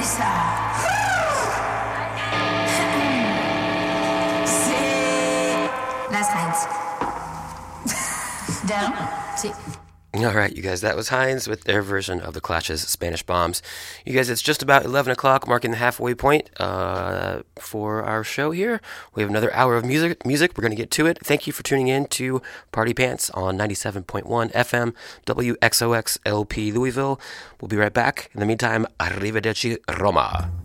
That's Heinz. Down. See. All right, you guys, that was Heinz with their version of the Clash's Spanish Bombs. You guys, it's just about 11 o'clock, marking the halfway point for our show here. We have another hour of music. We're going to get to it. Thank you for tuning in to Party Pants on 97.1 FM, WXOX LP Louisville. We'll be right back. In the meantime, arrivederci Roma.